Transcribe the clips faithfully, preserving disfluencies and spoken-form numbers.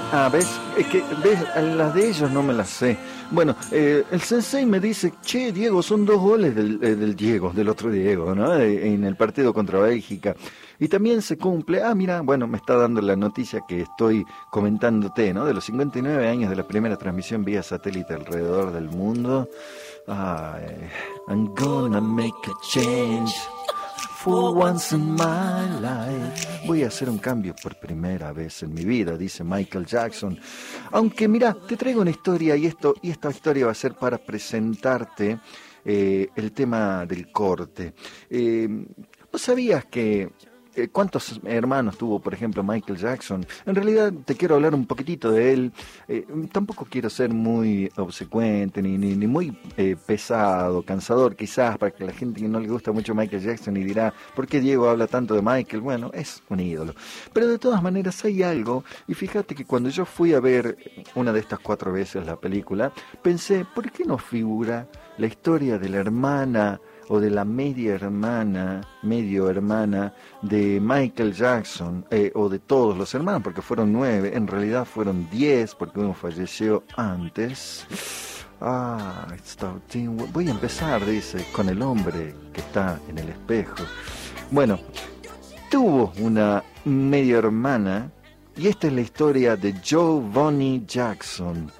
Ah, ¿ves? Es que, ¿ves? Las de ellos no me las sé. Bueno, eh, el sensei me dice, che, Diego, son dos goles del, eh, del Diego, del otro Diego, ¿no? Eh, en el partido contra Bélgica. Y también se cumple, ah, mira, bueno, me está dando la noticia que estoy comentándote, ¿no? De los cincuenta y nueve años de la primera transmisión vía satélite alrededor del mundo. Ay, I'm gonna make a change. For once in my life. Voy a hacer un cambio por primera vez en mi vida, dice Michael Jackson. Aunque mira, te traigo una historia y esto y esta historia va a ser para presentarte eh, el tema del corte. Eh, ¿Vos sabías que eh, cuántos hermanos tuvo, por ejemplo, Michael Jackson? En realidad te quiero hablar un poquitito de él. Eh, tampoco quiero ser muy obsecuente ni, ni, ni muy eh, pesado, cansador quizás, para que la gente que no le gusta mucho Michael Jackson y dirá, ¿por qué Diego habla tanto de Michael? Bueno, es un ídolo. Pero de todas maneras hay algo, y fíjate que cuando yo fui a ver una de estas cuatro veces la película, pensé, ¿por qué no figura la historia de la hermana o de la media hermana, medio hermana de Michael Jackson, eh, o de todos los hermanos, porque fueron nueve, en realidad fueron diez, porque uno falleció antes. Ah, voy a empezar, dice, con el hombre que está en el espejo. Bueno, tuvo una media hermana, y esta es la historia de Giovanni Jackson.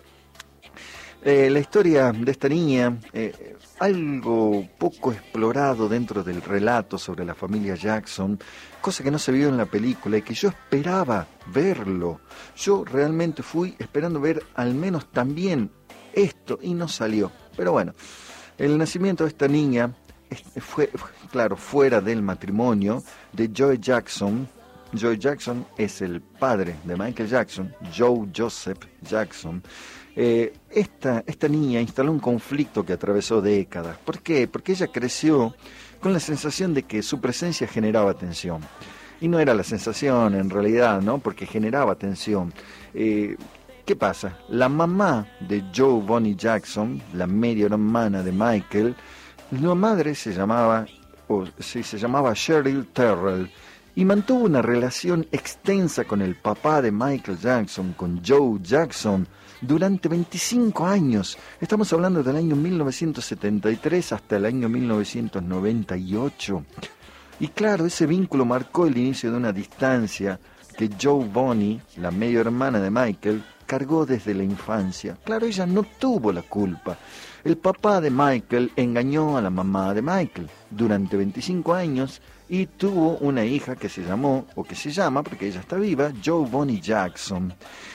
Eh, la historia de esta niña, eh, algo poco explorado dentro del relato sobre la familia Jackson, cosa que no se vio en la película y que yo esperaba verlo. Yo realmente fui esperando ver al menos también esto y no salió. Pero bueno, el nacimiento de esta niña fue, claro, fuera del matrimonio de Joe Jackson. Joe Jackson es el padre de Michael Jackson, Joe Joseph Jackson. Eh, esta, esta niña instaló un conflicto que atravesó décadas. ¿Por qué? Porque ella creció con la sensación de que su presencia generaba tensión. Y no era la sensación en realidad, ¿no? Porque generaba tensión. Eh, ¿Qué pasa? La mamá de Joe Bonnie Jackson, la media hermana de Michael, la madre se llamaba, o sí, se llamaba Cheryl Terrell, y mantuvo una relación extensa con el papá de Michael Jackson, con Joe Jackson, durante veinticinco años. Estamos hablando del año mil novecientos setenta y tres hasta el año mil novecientos noventa y ocho. Y claro, ese vínculo marcó el inicio de una distancia que Joe Bonnie, la media hermana de Michael, cargó desde la infancia. Claro, ella no tuvo la culpa. El papá de Michael engañó a la mamá de Michael durante veinticinco años y tuvo una hija que se llamó, o que se llama, porque ella está viva, Joe Bonnie Jackson.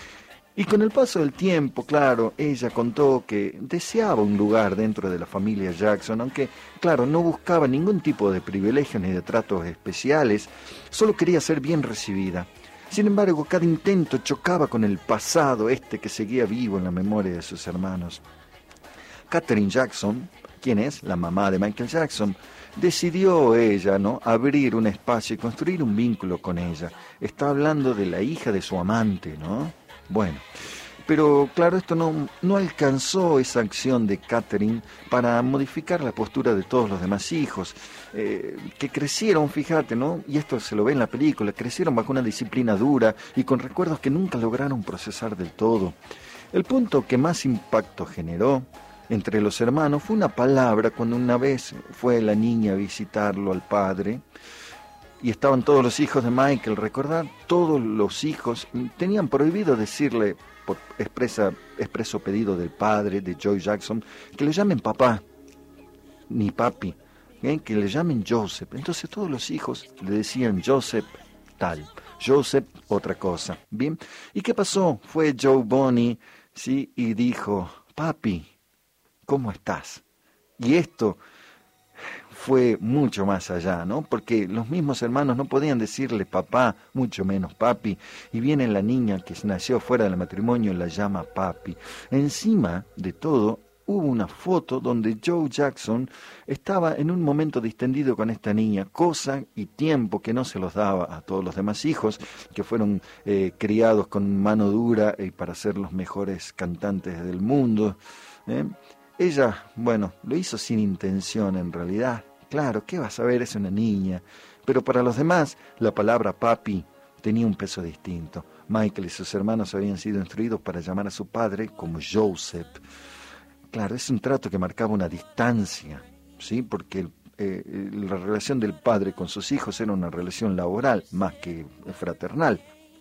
Y con el paso del tiempo, claro, ella contó que deseaba un lugar dentro de la familia Jackson, aunque, claro, no buscaba ningún tipo de privilegios ni de tratos especiales, solo quería ser bien recibida. Sin embargo, cada intento chocaba con el pasado este que seguía vivo en la memoria de sus hermanos. Katherine Jackson, quien es la mamá de Michael Jackson, decidió ella, ¿no?, abrir un espacio y construir un vínculo con ella. Está hablando de la hija de su amante, ¿no? Bueno, pero claro, esto no, no alcanzó esa acción de Katherine para modificar la postura de todos los demás hijos, eh, que crecieron, fíjate, ¿no? Y esto se lo ve en la película, crecieron bajo una disciplina dura y con recuerdos que nunca lograron procesar del todo. El punto que más impacto generó entre los hermanos fue una palabra cuando una vez fue la niña a visitarlo al padre. Y estaban todos los hijos de Michael, recordar, todos los hijos tenían prohibido decirle, por expresa, expreso pedido del padre de Joe Jackson, que le llamen papá, ni papi, ¿eh? Que le llamen Joseph. Entonces todos los hijos le decían Joseph tal, Joseph otra cosa, ¿bien? ¿Y qué pasó? Fue Joe Bonnie, ¿sí? Y dijo, papi, ¿cómo estás? Y esto fue mucho más allá, ¿no? Porque los mismos hermanos no podían decirle papá, mucho menos papi, y viene la niña que nació fuera del matrimonio y la llama papi. Encima de todo, hubo una foto donde Joe Jackson estaba en un momento distendido con esta niña, cosa y tiempo que no se los daba a todos los demás hijos, que fueron eh, criados con mano dura y para ser los mejores cantantes del mundo, ¿eh? Ella, bueno, lo hizo sin intención en realidad. Claro, ¿qué vas a ver? Es una niña. Pero para los demás, la palabra papi tenía un peso distinto. Michael y sus hermanos habían sido instruidos para llamar a su padre como Joseph. Claro, es un trato que marcaba una distancia, ¿sí? Porque eh, la relación del padre con sus hijos era una relación laboral más que fraternal.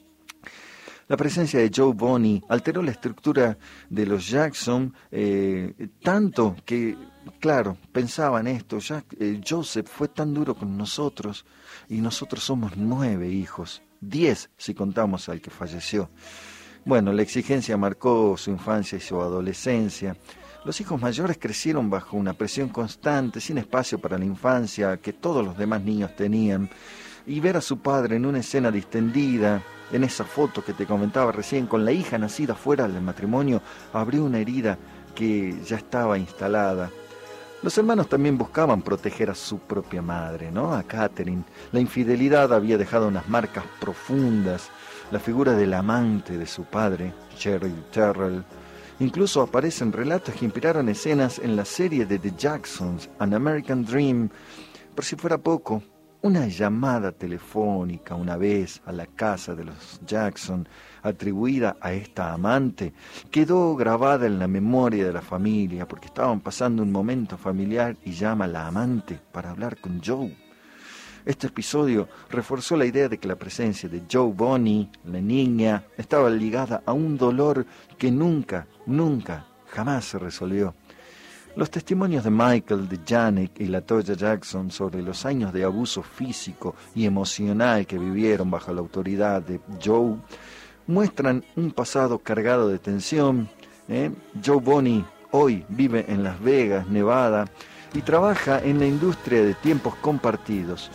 La presencia de Joe Bonnie alteró la estructura de los Jackson, eh, tanto que, claro, pensaban esto, Jack, eh, Joseph fue tan duro con nosotros y nosotros somos nueve hijos, diez si contamos al que falleció. Bueno, la exigencia marcó su infancia y su adolescencia. Los hijos mayores crecieron bajo una presión constante, sin espacio para la infancia que todos los demás niños tenían. Y ver a su padre en una escena distendida, en esa foto que te comentaba recién, con la hija nacida fuera del matrimonio, abrió una herida que ya estaba instalada. Los hermanos también buscaban proteger a su propia madre, ¿no? A Catherine. La infidelidad había dejado unas marcas profundas. La figura del amante de su padre, Cheryl Terrell. Incluso aparecen relatos que inspiraron escenas en la serie de The Jacksons, An American Dream. Por si fuera poco, una llamada telefónica una vez a la casa de los Jackson, atribuida a esta amante, quedó grabada en la memoria de la familia porque estaban pasando un momento familiar y llama a la amante para hablar con Joe. Este episodio reforzó la idea de que la presencia de Joe Bonnie, la niña, estaba ligada a un dolor que nunca, nunca, jamás se resolvió. Los testimonios de Michael, de Janet y LaToya Jackson sobre los años de abuso físico y emocional que vivieron bajo la autoridad de Joe muestran un pasado cargado de tensión. ¿eh? Joe Bonnie hoy vive en Las Vegas, Nevada, y trabaja en la industria de tiempos compartidos.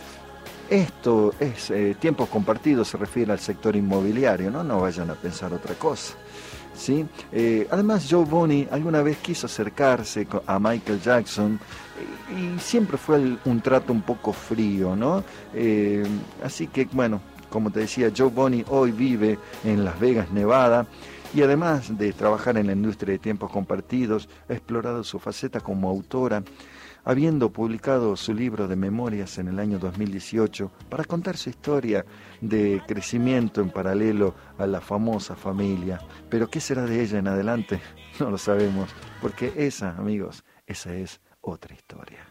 Esto es, eh, tiempos compartidos se refiere al sector inmobiliario, ¿no? No vayan a pensar otra cosa. ¿Sí? Eh, además, Joe Bonnie alguna vez quiso acercarse a Michael Jackson y, y siempre fue el, un trato un poco frío, ¿no? Eh, así que, bueno, como te decía, Joe Bonnie hoy vive en Las Vegas, Nevada, y además de trabajar en la industria de tiempos compartidos, ha explorado su faceta como autora, habiendo publicado su libro de memorias en el año dos mil dieciocho para contar su historia de crecimiento en paralelo a la famosa familia. Pero ¿qué será de ella en adelante? No lo sabemos, porque esa, amigos, esa es otra historia.